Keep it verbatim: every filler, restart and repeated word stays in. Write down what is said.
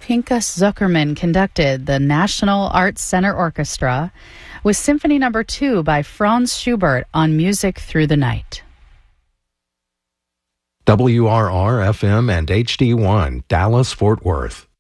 Pinchas Zuckerman conducted the National Arts Center Orchestra with Symphony Number Two by Franz Schubert on Music Through the Night. W R R F M and H D one, Dallas, Fort Worth.